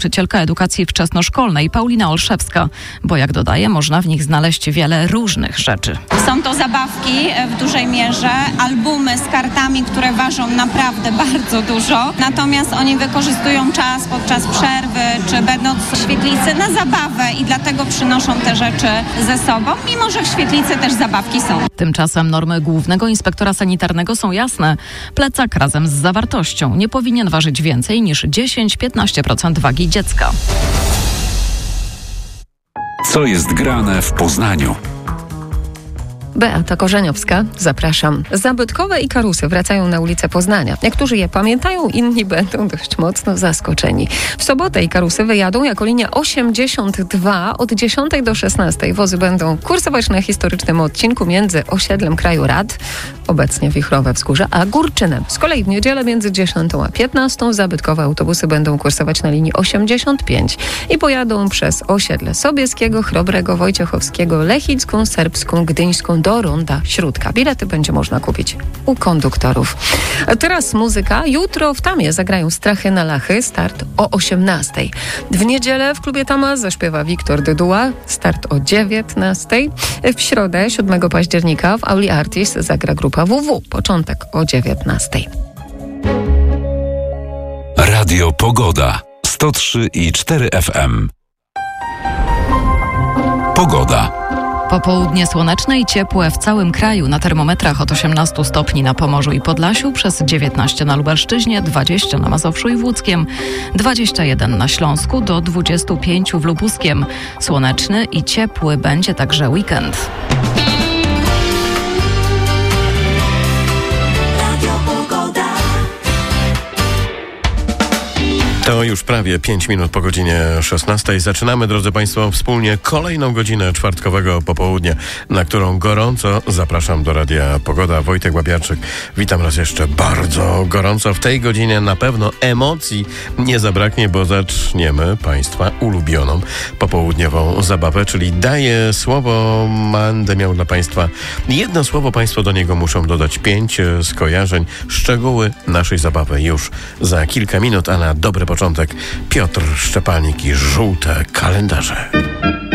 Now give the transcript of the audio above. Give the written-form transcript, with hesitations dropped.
Nauczycielka edukacji wczesnoszkolnej Paulina Olszewska, bo jak dodaje, można w nich znaleźć wiele różnych rzeczy. Są to zabawki w dużej mierze, albumy z kartami, które ważą naprawdę bardzo dużo. Natomiast oni wykorzystują czas podczas przerwy, czy będąc w świetlicy na zabawę i dlatego przynoszą te rzeczy ze sobą, mimo że w świetlicy też zabawki są. Tymczasem normy Głównego Inspektora Sanitarnego są jasne. Plecak razem z zawartością nie powinien ważyć więcej niż 10-15% wagi dziecka. Co jest grane w Poznaniu? Beata Korzeniowska, zapraszam. Zabytkowe Ikarusy wracają na ulicę Poznania. Niektórzy je pamiętają, inni będą dość mocno zaskoczeni. W sobotę Ikarusy wyjadą jako linia 82 od 10 do 16. Wozy będą kursować na historycznym odcinku między osiedlem Kraju Rad, obecnie Wichrowe Wzgórze, a Górczynem. Z kolei w niedzielę między 10 a 15 zabytkowe autobusy będą kursować na linii 85 i pojadą przez osiedle Sobieskiego, Chrobrego, Wojciechowskiego, Lechicką, Serbską, Gdyńską do Ronda Śródka. Bilety będzie można kupić u konduktorów. A teraz muzyka. Jutro w Tamie zagrają Strachy na Lachy. Start o 18. W niedzielę w klubie Tama zaśpiewa Wiktor Dyduła. Start o 19. W środę 7 października w Auli Artis zagra grupa WW. Początek o 19. Radio Pogoda 103,4 FM. Pogoda. Popołudnie słoneczne i ciepłe w całym kraju. Na termometrach od 18 stopni na Pomorzu i Podlasiu, przez 19 na Lubelszczyźnie, 20 na Mazowszu i w Łódzkiem, 21 na Śląsku, do 25 w Lubuskiem. Słoneczny i ciepły będzie także weekend. To już prawie 5 minut po godzinie 16. Zaczynamy, drodzy Państwo, wspólnie kolejną godzinę czwartkowego popołudnia, na którą gorąco zapraszam do Radia Pogoda. Wojtek Łapiarczyk, witam raz jeszcze bardzo gorąco. W tej godzinie na pewno emocji nie zabraknie, bo zaczniemy Państwa ulubioną popołudniową zabawę, czyli daję słowo. Będę miał dla Państwa jedno słowo, Państwo do niego muszą dodać 5 skojarzeń. Szczegóły naszej zabawy już za kilka minut, a na dobry początek Piotr Szczepanik i żółte kalendarze.